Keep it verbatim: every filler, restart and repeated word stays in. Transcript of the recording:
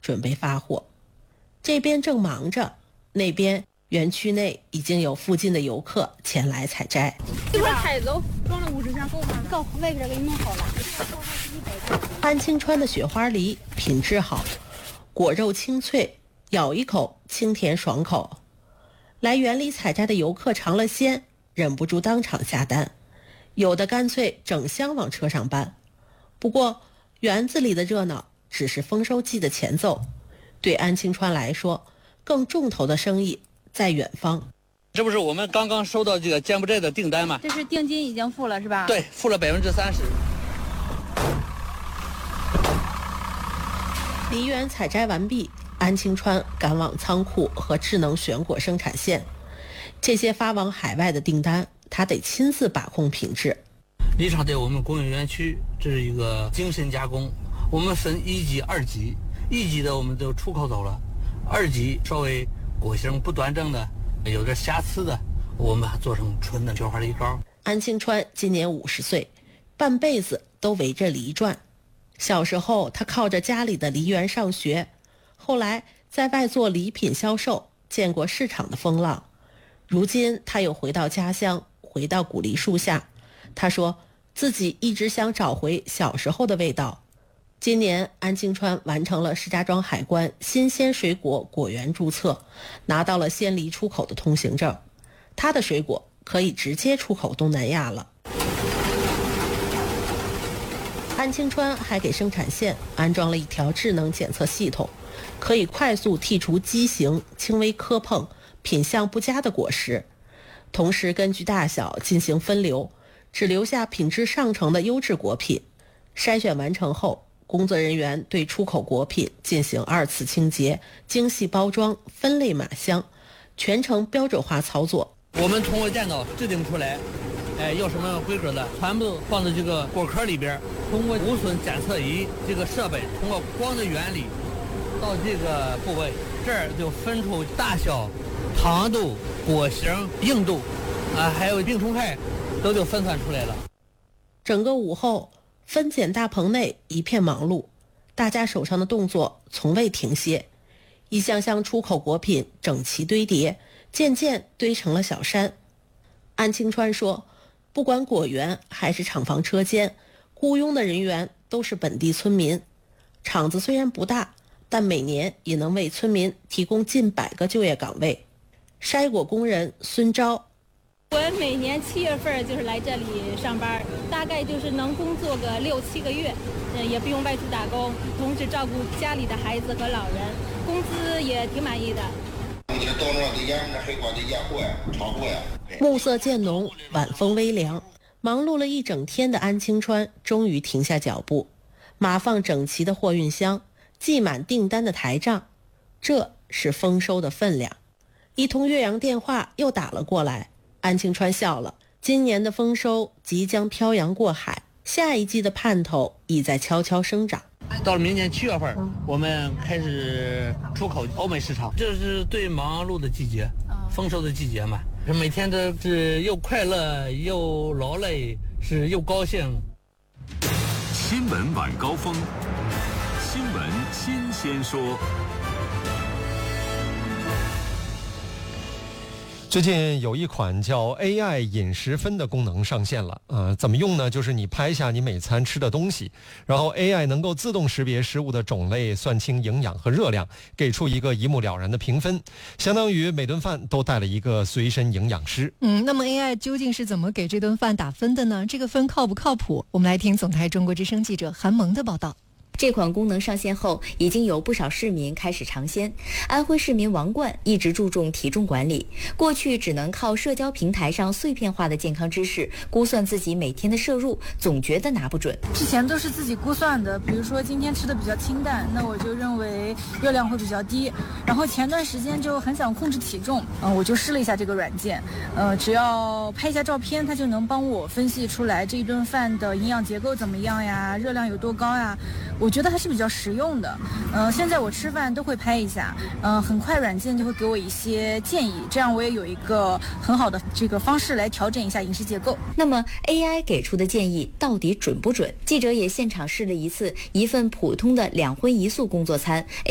准备发货。这边正忙着，那边园区内已经有附近的游客前来采摘。 一会儿采走，装了五十箱够吗？够，外边给你弄好了。 安庆川的雪花梨品质好，果肉清脆，咬一口清甜爽口。来园里采摘的游客尝了鲜，忍不住当场下单，有的干脆整箱往车上搬。不过园子里的热闹只是丰收季的前奏，对安庆川来说，更重头的生意在远方。 这不是我们刚刚收到这个柬埔寨的订单吗？ 这是定金已经付了是吧？ 对，付了百分之三十。 梨园采摘完毕，安庆川赶往仓库和智能选果生产线。这些发往海外的订单，他得亲自把控品质。 梨厂在我们工业园区，这是一个精深加工，我们分一级、二级，一级的我们都出口走了，二级稍微果形不端正的，有点瑕疵的，我们还做成纯的雪花梨膏。 安庆川今年五十岁，半辈子都围着梨转。小时候他靠着家里的梨园上学，后来在外做礼品销售，见过市场的风浪。如今他又回到家乡，回到古梨树下。他说自己一直想找回小时候的味道。今年安庆川完成了石家庄海关新鲜水果果园注册，拿到了鲜梨出口的通行证。他的水果可以直接出口东南亚了。安庆川还给生产线安装了一条智能检测系统，可以快速剔除畸形、轻微磕碰、品相不佳的果实，同时根据大小进行分流，只留下品质上乘的优质果品。筛选完成后，工作人员对出口果品进行二次清洁、精细包装、分类码箱，全程标准化操作。 我们通过电脑制定出来，哎，要什么样规格的，全部放在这个果壳里边，通过无损检测仪这个设备，通过光的原理到这个部位，这儿就分出大小、糖度、果形、硬度，啊，还有病虫害，都就分算出来了。 整个午后，分拣大棚内一片忙碌，大家手上的动作从未停歇，一箱箱出口果品整齐堆叠，渐渐堆成了小山。安庆川说，不管果园还是厂房车间，雇佣的人员都是本地村民。厂子虽然不大，但每年也能为村民提供近百个就业岗位。筛果工人孙钊， 我每年七月份就是来这里上班，大概就是能工作个六七个月，也不用外出打工，同时照顾家里的孩子和老人，工资也挺满意的。 暮色渐浓，晚风微凉，忙碌了一整天的安庆川终于停下脚步，码放整齐的货运箱，记满订单的台账，这是丰收的分量。一通越洋电话又打了过来，安庆川笑了，今年的丰收即将漂洋过海，下一季的盼头已在悄悄生长。 到了明年七月份，我们开始出口欧美市场，这是最忙碌的季节，丰收的季节嘛。每天都是又快乐又劳累，是又高兴。 新闻晚高峰，新闻新鲜说。 最近有一款叫 A I 饮食分的功能上线了，呃，怎么用呢？就是你拍下你每餐吃的东西，然后 A I 能够自动识别食物的种类，算清营养和热量，给出一个一目了然的评分，相当于每顿饭都带了一个随身营养师。 嗯，那么 A I 究竟是怎么给这顿饭打分的呢？这个分靠不靠谱？我们来听总台中国之声记者韩萌的报道。 这款功能上线后，已经有不少市民开始尝鲜。安徽市民王冠一直注重体重管理，过去只能靠社交平台上碎片化的健康知识估算自己每天的摄入，总觉得拿不准。 之前都是自己估算的，比如说今天吃的比较清淡，那我就认为热量会比较低。然后前段时间就很想控制体重，嗯、呃，我就试了一下这个软件，呃，只要拍一下照片，它就能帮我分析出来这一顿饭的营养结构怎么样呀，热量有多高呀。我觉得还是比较实用的，呃，现在我吃饭都会拍一下，呃，很快软件就会给我一些建议，这样我也有一个很好的这个方式来调整一下饮食结构。 那么 A I 给出的建议到底准不准？记者也现场试了一次一份普通的两荤一素工作餐。